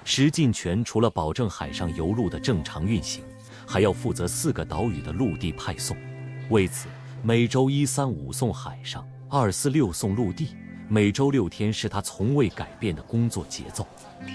石进泉除了保证海上油路的正常运行，还要负责4个岛屿的陆地派送。为此，每周135送海上，246送陆地，每周6天是他从未改变的工作节奏。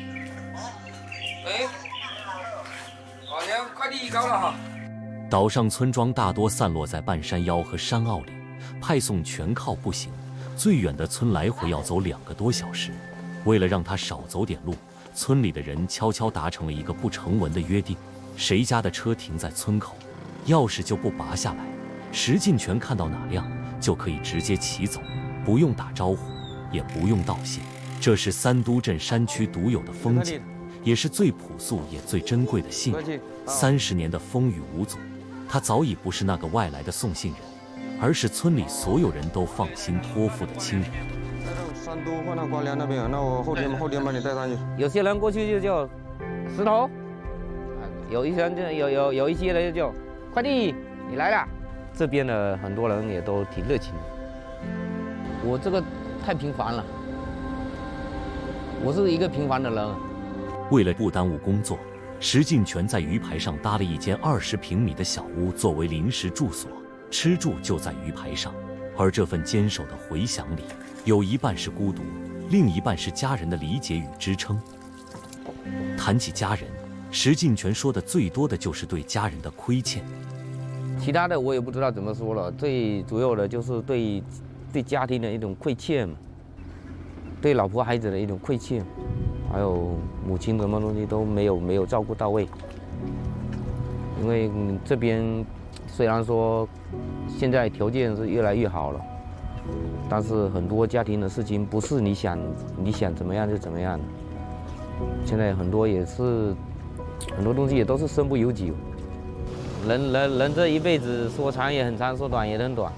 好像快递到了哈。 岛上村庄大多散落在半山腰和山坳里，派送全靠步行，最远的村来回要走2个多小时。为了让他少走点路，村里的人悄悄达成了一个不成文的约定：谁家的车停在村口，钥匙就不拔下来。石进泉看到哪辆，就可以直接骑走，不用打招呼，也不用道谢。这是三都镇山区独有的风景，也是最朴素也最珍贵的信任。30年的风雨无阻，他早已不是那个外来的送信人，而是村里所有人都放心托付的亲人。 山都换到关联那边，那我后天把你带上去。 有些人过去就叫石头，有一些人有一些人就叫快递，你来了。这边的很多人也都挺热情的。我这个太平凡了，我是一个平凡的人。 为了不耽误工作，石进泉在鱼排上搭了一间20平米的小屋作为临时住所，吃住就在鱼排上。而这份坚守的回响里，有一半是孤独，另一半是家人的理解与支撑。谈起家人，石进泉说的最多的就是对家人的亏欠。 其他的我也不知道怎么说了，最主要的就是对家庭的一种亏欠嘛，对老婆孩子的一种亏欠，还有母亲什么东西都没有照顾到位。因为这边虽然说现在条件是越来越好了，但是很多家庭的事情不是你想怎么样就怎么样的。现在很多东西也都是身不由己。人这一辈子说长也很长，说短也很短。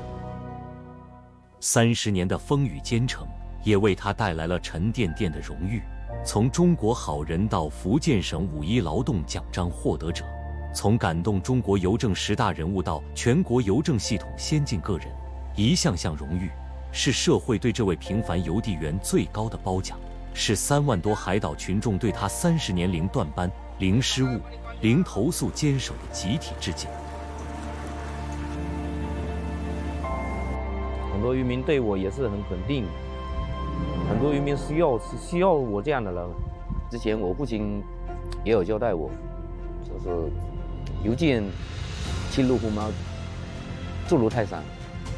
30年的风雨兼程，也为他带来了沉甸甸的荣誉。从中国好人到福建省5·1劳动奖章获得者，从感动中国邮政10大人物到全国邮政系统先进个人，一项项荣誉，是社会对这位平凡邮递员最高的褒奖，是3万多海岛群众对他30年零断班、零失误、零投诉坚守的集体致敬。 很多渔民对我也是很肯定，很多渔民需要我这样的人。之前我父亲也有交代我，就是邮件轻如鸿毛，重如泰山。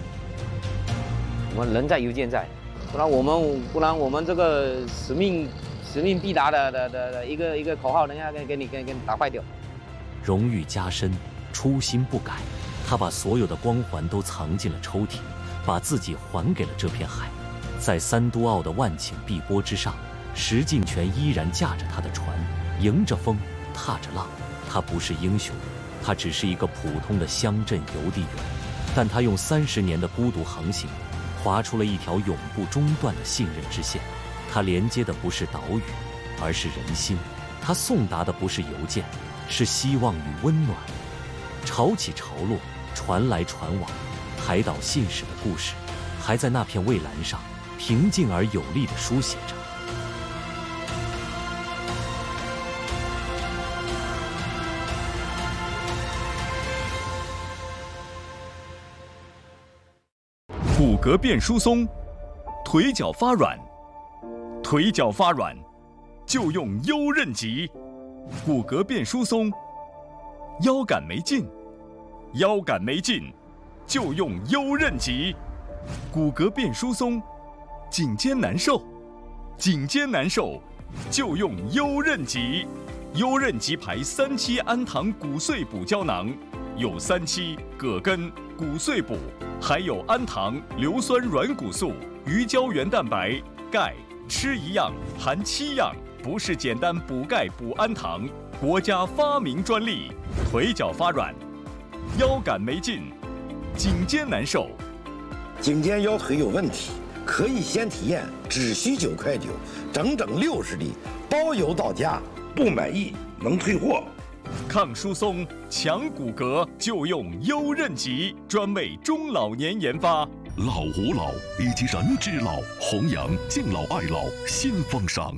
我们人在邮件在，不然我们这个使命必达的一个口号，人家给你打坏掉。 荣誉加身，初心不改，他把所有的光环都藏进了抽屉，把自己还给了这片海。在三都澳的万顷碧波之上，石进泉依然驾着他的船，迎着风，踏着浪。他不是英雄，他只是一个普通的乡镇邮递员，但他用30年的孤独航行，划出了一条永不中断的信任之线。他连接的不是岛屿，而是人心；他送达的不是邮件，是希望与温暖。潮起潮落，船来船往，海岛信使的故事，还在那片蔚蓝上平静而有力地书写着。 骨骼变疏松，腿脚发软，腿脚发软就用优韧极。骨骼变疏松，腰杆没劲，腰杆没劲就用优韧极。骨骼变疏松，颈肩难受，颈肩难受就用优韧极。优韧极牌3期氨糖骨碎补胶囊，有3期葛根、骨碎补，还有氨糖、硫酸软骨素、鱼胶原蛋白、钙，吃一样含7样，不是简单补钙补氨糖，国家发明专利。腿脚发软，腰杆没劲，颈肩难受， 颈肩腰腿有问题，可以先体验，只需9.9块，整整60粒，包邮到家，不满意能退货。 抗疏松、强骨骼就用优韧极，专为中老年研发。 老吾老以及人之老，弘扬敬老爱老新风尚。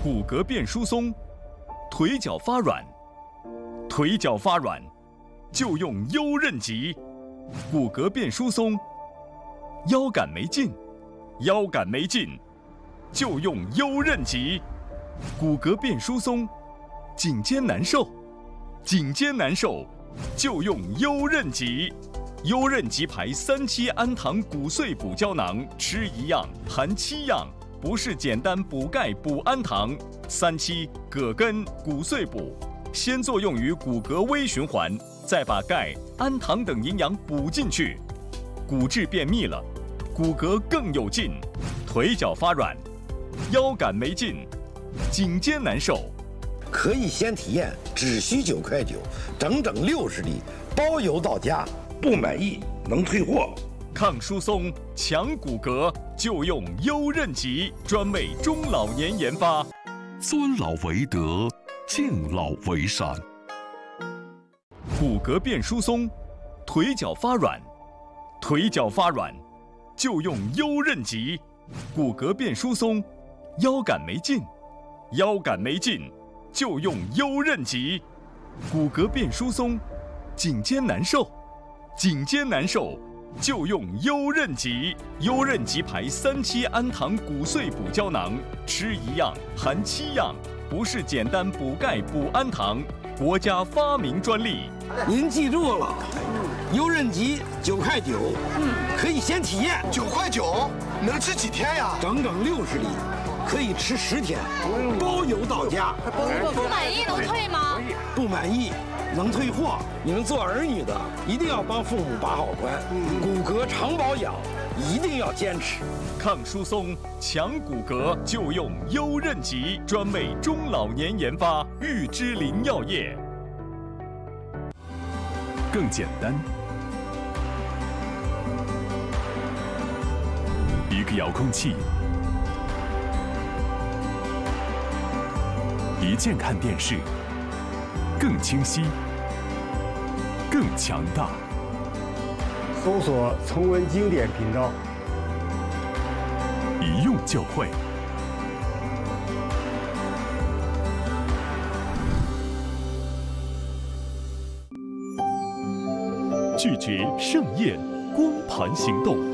骨骼变疏松，腿脚发软，腿脚发软就用优韧脊。骨骼变疏松，腰杆没劲，腰杆没劲就用优韧脊。骨骼变疏松，颈肩难受，颈肩难受就用优韧脊。优韧脊牌3期氨糖骨碎补胶囊，吃1样含7样，不是简单补钙补氨糖。3期葛根骨碎补，先作用于骨骼微循环，再把钙、氨糖等营养补进去，骨质变密了，骨骼更有劲。腿脚发软，腰杆没劲，颈肩难受， 可以先体验，只需9块9，整整60粒，包邮到家。不满意能退货。 抗疏松、强骨骼就用优韧脊，专为中老年研发。 尊老为德，敬老为善。 骨骼变疏松，腿脚发软，腿脚发软就用优韧脊。骨骼变疏松，腰杆没劲，腰杆没劲就用优韧脊。骨骼变疏松，颈肩难受，颈肩难受就用优韧脊。优韧脊牌3期氨糖骨碎补胶囊，吃1样含7样，不是简单补钙补氨糖，国家发明专利。 您记住了，优韧脊9块9，可以先体验。 9块9，能吃几天呀？ 整整60粒，可以吃10天，包邮到家。 不满意能退吗？ 不满意能退货。你们做儿女的一定要帮父母把好关，骨骼常保养一定要坚持。 抗疏松、强骨骼就用优韧脊，专为中老年研发。玉芝林药业。 更简单，一个遥控器，一键看电视，更清晰，更强大。 搜索重温经典频道， 一用就会。拒绝盛宴，光盘行动。